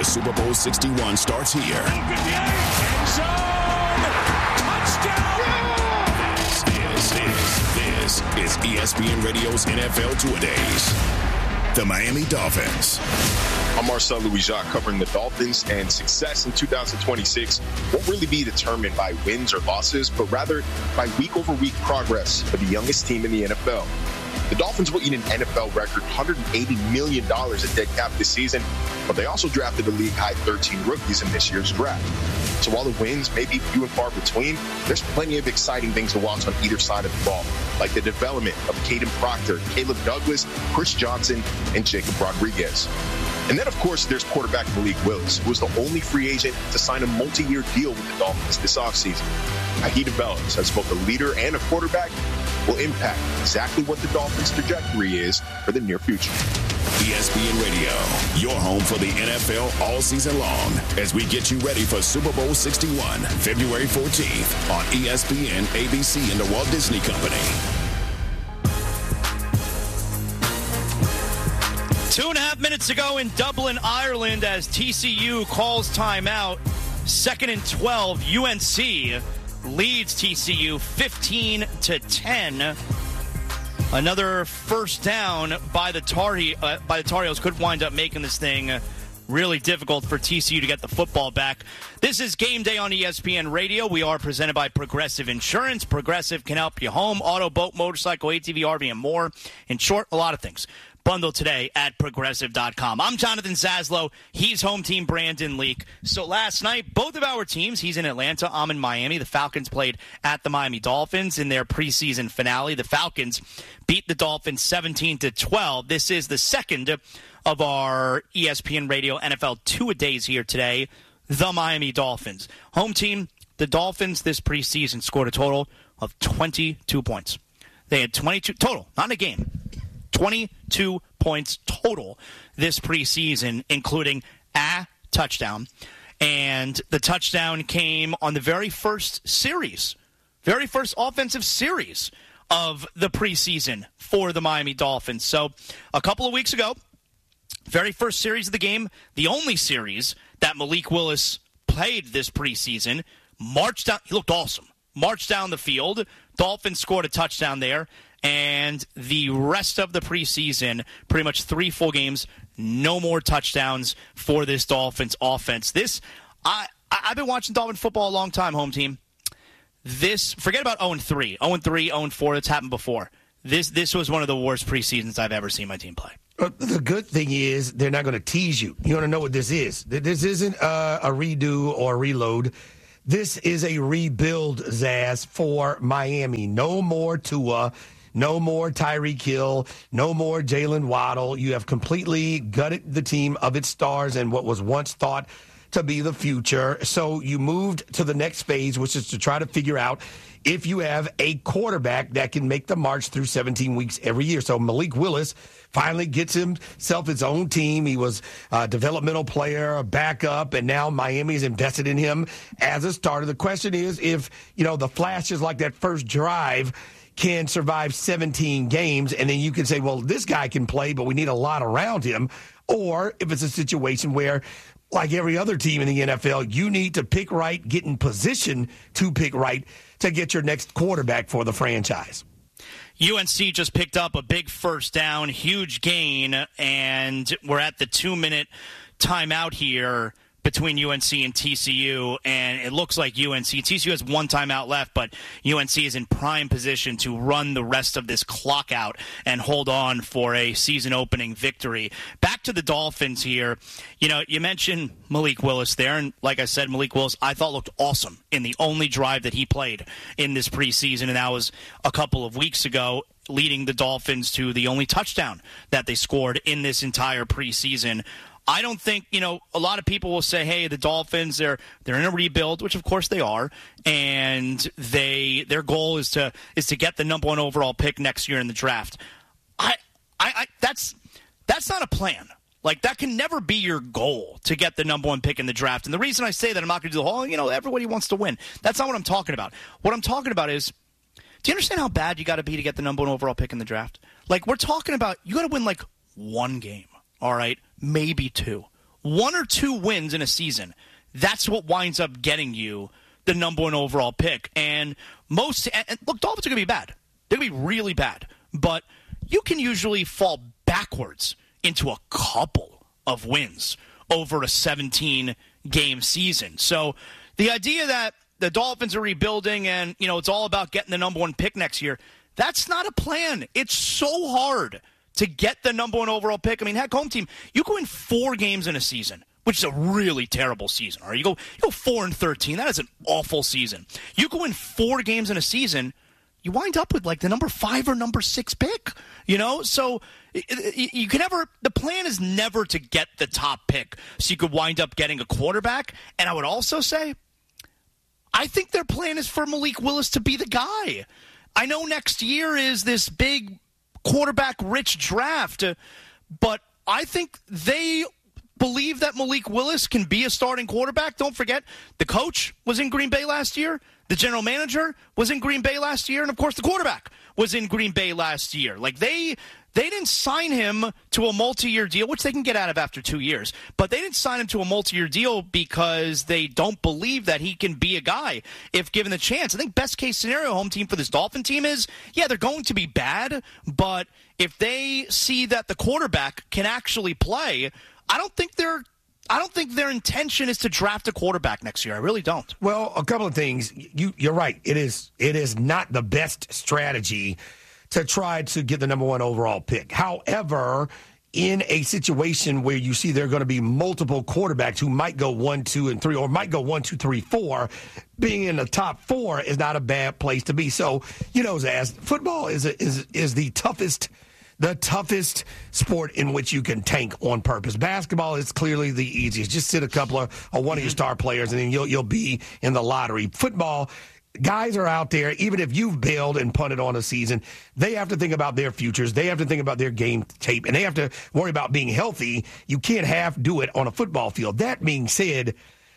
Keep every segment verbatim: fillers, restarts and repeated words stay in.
The Super Bowl sixty-one starts here. End zone! Touchdown! This is, this, this is E S P N Radio's N F L Two-A-Days. The Miami Dolphins. I'm Marcel Louis-Jacques covering the Dolphins, and success in two thousand twenty-six won't really be determined by wins or losses, but rather by week-over-week progress for the youngest team in the N F L. The Dolphins will eat an N F L record one hundred eighty million dollars in dead cap this season, but they also drafted the league-high thirteen rookies in this year's draft. So while the wins may be few and far between, there's plenty of exciting things to watch on either side of the ball, like the development of Caden Proctor, Caleb Douglas, Chris Johnson, and Jacob Rodriguez. And then, of course, there's quarterback Malik Willis, who was the only free agent to sign a multi-year deal with the Dolphins this offseason. How he develops as both a leader and a quarterback will impact exactly what the Dolphins' trajectory is for the near future. E S P N Radio, your home for the N F L all season long, as we get you ready for Super Bowl sixty-one, February fourteenth on E S P N, A B C, and the Walt Disney Company. Two and a half minutes ago in Dublin, Ireland, as T C U calls timeout. Second and twelve, U N C leads T C U fifteen to ten. Another first down by the Tar, uh, by the Tar Heels could wind up making this thing really difficult for T C U to get the football back. This is Game Day on E S P N Radio. We are presented by Progressive Insurance. Progressive can help you home, auto, boat, motorcycle, A T V, R V, and more. In short, a lot of things. Bundle today at Progressive dot com. I'm Jonathan Zaslow. He's home team Brandon Leak. So last night, both of our teams, he's in Atlanta, I'm in Miami. The Falcons played at the Miami Dolphins in their preseason finale. The Falcons beat the Dolphins seventeen to twelve. This is the second of our E S P N Radio N F L Two-A-Days here today. The Miami Dolphins. Home team, the Dolphins this preseason scored a total of twenty-two points. They had twenty-two total, not in a game. twenty-two points total this preseason, including a touchdown. And the touchdown came on the very first series, very first offensive series of the preseason for the Miami Dolphins. So a couple of weeks ago, very first series of the game, the only series that Malik Willis played this preseason, marched down, he looked awesome, marched down the field. Dolphins scored a touchdown there. And the rest of the preseason, pretty much three full games, no more touchdowns for this Dolphins offense. This, I, I've been watching Dolphin football a long time, home team. This, forget about oh and three. oh and three, oh and four, that's happened before. This this was one of the worst preseasons I've ever seen my team play. The good thing is they're not going to tease you. You want to know what this is. This isn't a, a redo or a reload. This is a rebuild, Zaz, for Miami. No more Tua. No more Tyreek Hill. No more Jalen Waddle. You have completely gutted the team of its stars and what was once thought to be the future. So you moved to the next phase, which is to try to figure out if you have a quarterback that can make the march through seventeen weeks every year. So Malik Willis finally gets himself his own team. He was a developmental player, a backup, and now Miami's invested in him as a starter. The question is if, you know, the flashes like that first drive can survive seventeen games, and then you can say, well, this guy can play, but we need a lot around him. Or if it's a situation where, like every other team in the N F L, you need to pick right, get in position to pick right to get your next quarterback for the franchise. U N C just picked up a big first down, huge gain, and we're at the two-minute timeout here between U N C and T C U, and it looks like U N C, T C U has one timeout left, but U N C is in prime position to run the rest of this clock out and hold on for a season-opening victory. Back to the Dolphins here. You know, you mentioned Malik Willis there, and like I said, Malik Willis, I thought looked awesome in the only drive that he played in this preseason, and that was a couple of weeks ago, leading the Dolphins to the only touchdown that they scored in this entire preseason. I don't think, you know, a lot of people will say, hey, the Dolphins, they're they're in a rebuild, which of course they are, and they their goal is to is to get the number one overall pick next year in the draft. I I, I that's that's not a plan. Like, that can never be your goal, to get the number one pick in the draft. And the reason I say that, I'm not going to do the whole, you know, everybody wants to win. That's not what I'm talking about. What I'm talking about is, do you understand how bad you got to be to get the number one overall pick in the draft? Like, we're talking about, you got to win like one game. All right, maybe two. one or two wins in a season, that's what winds up getting you the number one overall pick. And most, and look, Dolphins are going to be bad. They're going to be really bad. But you can usually fall backwards into a couple of wins over a seventeen-game season. So the idea that the Dolphins are rebuilding and, you know, it's all about getting the number one pick next year, that's not a plan. It's so hard to get the number one overall pick. I mean, heck, home team, you go in four games in a season, which is a really terrible season. All right, you go you go four and thirteen. That is an awful season. You go in four games in a season, you wind up with like the number five or number six pick. You know, so you can never. The plan is never to get the top pick, so you could wind up getting a quarterback. And I would also say, I think their plan is for Malik Willis to be the guy. I know next year is this big quarterback-rich draft, but I think they believe that Malik Willis can be a starting quarterback. Don't forget, the coach was in Green Bay last year. The general manager was in Green Bay last year. And, of course, the quarterback was in Green Bay last year. Like, they they didn't sign him to a multi-year deal, which they can get out of after two years. But they didn't sign him to a multi-year deal because they don't believe that he can be a guy if given the chance. I think best-case scenario home team for this Dolphin team is, yeah, they're going to be bad, but if they see that the quarterback can actually play, I don't think they're I don't think their intention is to draft a quarterback next year. I really don't. Well, a couple of things. You, you're right. It is it is not the best strategy to try to get the number one overall pick. However, in a situation where you see there are going to be multiple quarterbacks who might go one, two, and three, or might go one, two, three, four, being in the top four is not a bad place to be. So, you know, Zaz, football is a, is is the toughest. The toughest sport in which you can tank on purpose. Basketball is clearly the easiest. Just sit a couple of or one of your star players, and then you'll you'll be in the lottery. Football, guys are out there. Even if you've bailed and punted on a season, they have to think about their futures. They have to think about their game tape, and they have to worry about being healthy. You can't half do it on a football field. That being said,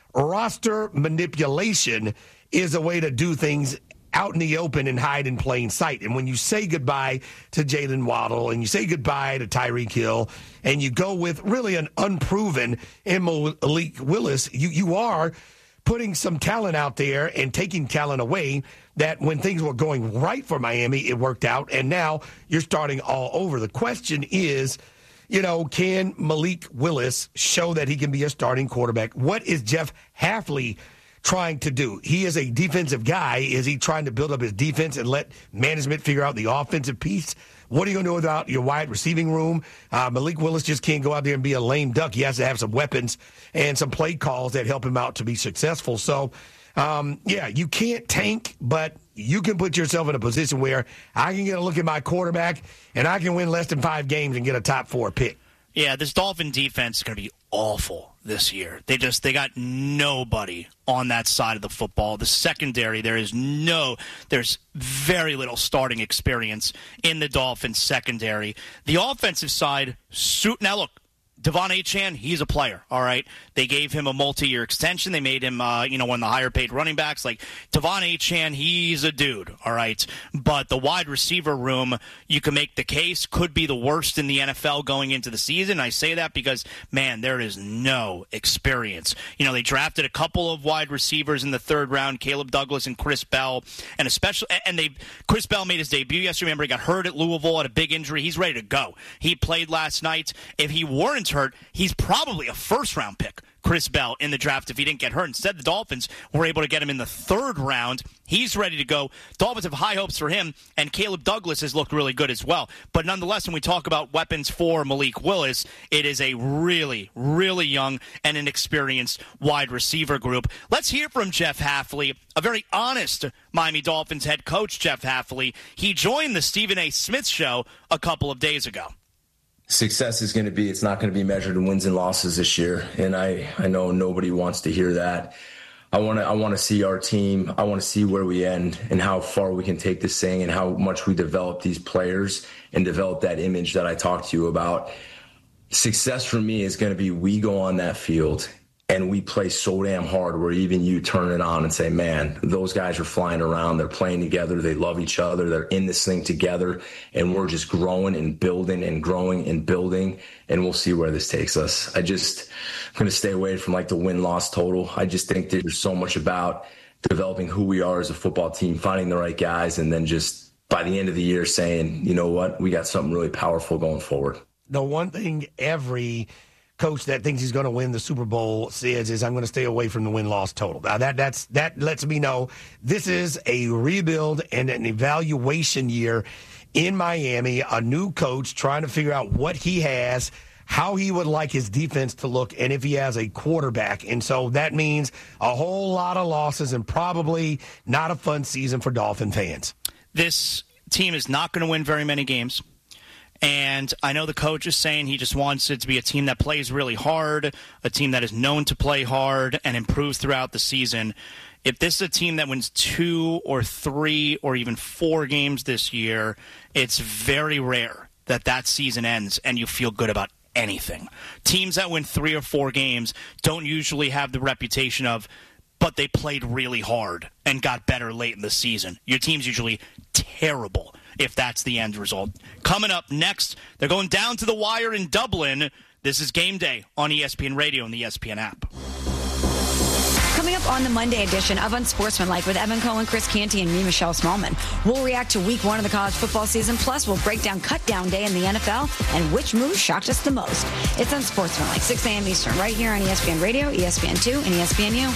roster manipulation is a way to do things out in the open and hide in plain sight. And when you say goodbye to Jalen Waddle and you say goodbye to Tyreek Hill and you go with really an unproven Malik Willis, you, you are putting some talent out there and taking talent away that when things were going right for Miami, it worked out. And now you're starting all over. The question is, you know, can Malik Willis show that he can be a starting quarterback? What is Jeff Hafley trying to do? He is a defensive guy. Is he trying to build up his defense and let management figure out the offensive piece? What are you going to do without your wide receiving room? Uh, Malik Willis just can't go out there and be a lame duck. He has to have some weapons and some play calls that help him out to be successful. So, um, yeah, you can't tank, but you can put yourself in a position where I can get a look at my quarterback and I can win less than five games and get a top four pick. Yeah, this Dolphin defense is going to be awful this year. They just they got nobody on that side of the football. The secondary, there is no, there's very little starting experience in the Dolphins secondary. The offensive side, now look, Devon Achane, he's a player, all right? They gave him a multi-year extension. They made him, uh, you know, one of the higher-paid running backs. Like, Devon Achane, he's a dude, all right? But the wide receiver room, you can make the case, could be the worst in the N F L going into the season. I say that because, man, there is no experience. You know, they drafted a couple of wide receivers in the third round, Caleb Douglas and Chris Bell, and especially, and they, Chris Bell made his debut yesterday. Remember, he got hurt at Louisville, had a big injury. He's ready to go. He played last night. If he weren't hurt, he's probably a first-round pick, Chris Bell, in the draft if he didn't get hurt. Instead, the Dolphins were able to get him in the third round. He's ready to go. Dolphins have high hopes for him, and Caleb Douglas has looked really good as well. But nonetheless, when we talk about weapons for Malik Willis, it is a really, really young and inexperienced wide receiver group. Let's hear from Jeff Hafley, a very honest Miami Dolphins head coach, Jeff Hafley. He joined the Stephen A. Smith Show a couple of days ago. Success is going to be, it's not going to be measured in wins and losses this year. And I, I know nobody wants to hear that. I want to, I want to see our team. I want to see where we end and how far we can take this thing and how much we develop these players and develop that image that I talked to you about. Success for me is going to be, we go on that field and we play so damn hard where even you turn it on and say, man, those guys are flying around. They're playing together. They love each other. They're in this thing together, and we're just growing and building and growing and building, and we'll see where this takes us. I just, I'm going to stay away from like the win-loss total. I just think there's so much about developing who we are as a football team, finding the right guys, and then just by the end of the year saying, you know what, we got something really powerful going forward. The one thing every coach that thinks he's going to win the Super Bowl says is, I'm going to stay away from the win-loss total. Now that that's that lets me know this is a rebuild and an evaluation year in Miami, a new coach trying to figure out what he has, how he would like his defense to look, and if he has a quarterback. And so that means a whole lot of losses and probably not a fun season for Dolphin fans. This team is not going to win very many games. And I know the coach is saying he just wants it to be a team that plays really hard, a team that is known to play hard and improves throughout the season. If this is a team that wins two or three or even four games this year, it's very rare that that season ends and you feel good about anything. Teams that win three or four games don't usually have the reputation of, but they played really hard and got better late in the season. Your team's usually terrible if that's the end result. Coming up next, they're going down to the wire in Dublin. This is Game Day on E S P N Radio and the E S P N app. Coming up on the Monday edition of Unsportsmanlike with Evan Cohen, Chris Canty, and me, Michelle Smallman. We'll react to week one of the college football season. Plus, we'll break down cut down day in the N F L and which move shocked us the most. It's Unsportsmanlike, six a.m. Eastern, right here on E S P N Radio, E S P N two, and E S P N U.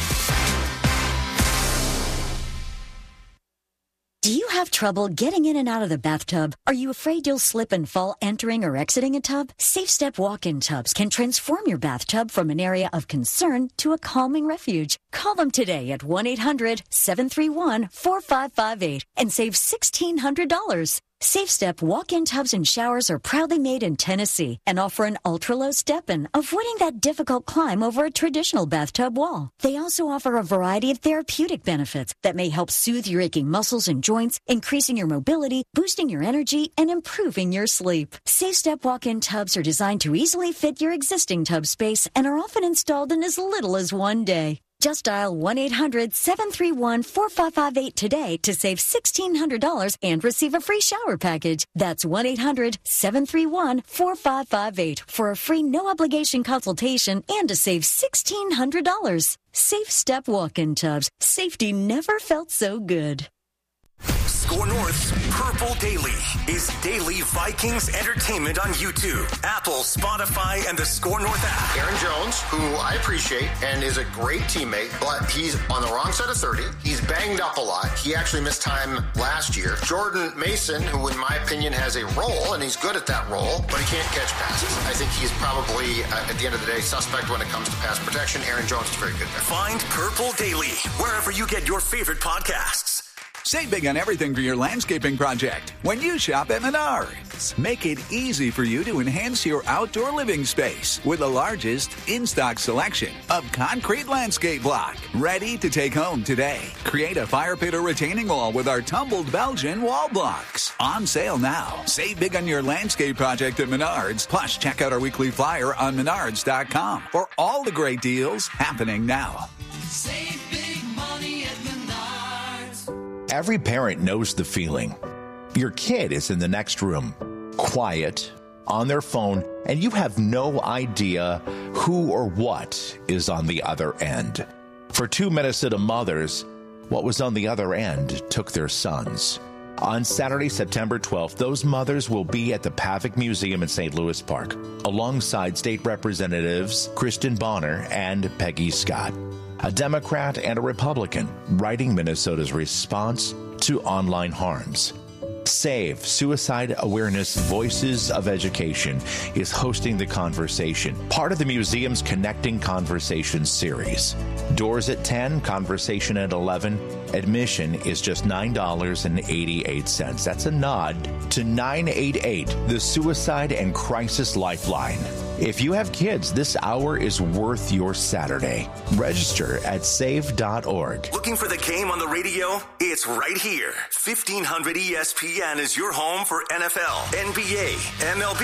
Do you have trouble getting in and out of the bathtub? Are you afraid you'll slip and fall entering or exiting a tub? SafeStep walk-in tubs can transform your bathtub from an area of concern to a calming refuge. Call them today at one eight hundred seven three one four five five eight and save sixteen hundred dollars. SafeStep walk-in tubs and showers are proudly made in Tennessee and offer an ultra-low step-in, avoiding that difficult climb over a traditional bathtub wall. They also offer a variety of therapeutic benefits that may help soothe your aching muscles and joints, increasing your mobility, boosting your energy, and improving your sleep. SafeStep walk-in tubs are designed to easily fit your existing tub space and are often installed in as little as one day. Just dial one eight hundred seven three one four five five eight today to save sixteen hundred dollars and receive a free shower package. That's one eight hundred seven three one four five five eight for a free no-obligation consultation and to save sixteen hundred dollars. SafeStep walk-in tubs. Safety never felt so good. Score North's Purple Daily is daily Vikings entertainment on YouTube, Apple, Spotify, and the Score North app. Aaron Jones, who I appreciate and is a great teammate, but he's on the wrong side of thirty. He's banged up a lot. He actually missed time last year. Jordan Mason, who in my opinion has a role, and he's good at that role, but he can't catch passes. I think he's probably, uh, at the end of the day, suspect when it comes to pass protection. Aaron Jones is very good there. Find Purple Daily wherever you get your favorite podcasts. Save big on everything for your landscaping project when you shop at Menards. Make it easy for you to enhance your outdoor living space with the largest in-stock selection of concrete landscape block. Ready to take home today. Create a fire pit or retaining wall with our tumbled Belgian wall blocks. On sale now. Save big on your landscape project at Menards. Plus, check out our weekly flyer on menards dot com for all the great deals happening now. Save big money at Menards. Every parent knows the feeling. Your kid is in the next room, quiet, on their phone, and you have no idea who or what is on the other end. For two Minnesota mothers, what was on the other end took their sons. On Saturday, September twelfth, those mothers will be at the Pavic Museum in Saint Louis Park, alongside State Representatives Kristen Bonner and Peggy Scott, a Democrat and a Republican, writing Minnesota's response to online harms. SAVE, Suicide Awareness Voices of Education, is hosting the conversation, part of the museum's Connecting Conversations series. Doors at ten, conversation at eleven. Admission is just nine dollars and eighty-eight cents. That's a nod to nine eight eight, the Suicide and Crisis Lifeline. If you have kids, this hour is worth your Saturday. Register at save dot org. Looking for the game on the radio? It's right here. fifteen hundred E S P N is your home for N F L, N B A, M L B,